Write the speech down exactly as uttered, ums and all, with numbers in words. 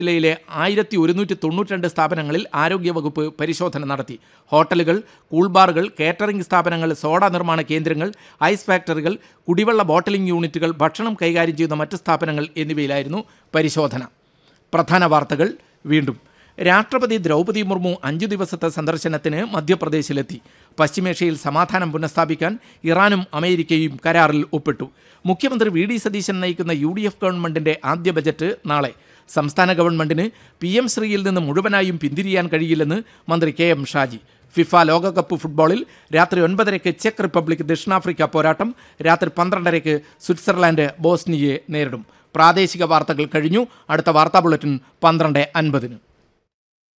ജില്ലയിലെ ആയിരത്തി ഒരുന്നൂറ്റി തൊണ്ണൂറ്റി രണ്ട് സ്ഥാപനങ്ങളിൽ ആരോഗ്യവകുപ്പ് പരിശോധന നടത്തി. ഹോട്ടലുകൾ, കൂൾബാറുകൾ, കേറ്ററിംഗ് സ്ഥാപനങ്ങൾ, സോഡ നിർമ്മാണ കേന്ദ്രങ്ങൾ, ഐസ് ഫാക്ടറികൾ, കുടിവെള്ള ബോട്ടിലിംഗ് യൂണിറ്റുകൾ, ഭക്ഷണം കൈകാര്യം ചെയ്യുന്ന മറ്റ് സ്ഥാപനങ്ങൾ എന്നിവയിലായിരുന്നു പരിശോധന. പ്രധാന വാർത്തകൾ വീണ്ടും. രാഷ്ട്രപതി ദ്രൗപദി മുർമു അഞ്ചു ദിവസത്തെ സന്ദർശനത്തിന് മധ്യപ്രദേശിലെത്തി. പശ്ചിമേഷ്യയിൽ സമാധാനം പുനഃസ്ഥാപിക്കാൻ ഇറാനും അമേരിക്കയും കരാറിൽ ഒപ്പിട്ടു. മുഖ്യമന്ത്രി വി ഡി സതീശൻ നയിക്കുന്ന യു ഡി എഫ് ഗവൺമെന്റിന്റെ ആദ്യ ബജറ്റ് നാളെ. സംസ്ഥാന ഗവൺമെന്റിന് പി എം ശ്രീയിൽ നിന്ന് മുഴുവനായും പിന്തിരിയാൻ കഴിയില്ലെന്ന് മന്ത്രി കെ എം ഷാജി. ഫിഫ ലോകകപ്പ് ഫുട്ബോളിൽ രാത്രി ഒൻപതരയ്ക്ക് ചെക്ക് റിപ്പബ്ലിക് ദക്ഷിണാഫ്രിക്ക പോരാട്ടം. രാത്രി പന്ത്രണ്ടരയ്ക്ക് സ്വിറ്റ്സർലാൻഡ് ബോസ്നിയയെ നേരിടും. പ്രാദേശിക വാർത്തകൾ കഴിഞ്ഞു. അടുത്ത വാർത്താ ബുള്ളറ്റിൻ പന്ത്രണ്ട് അൻപതിന്.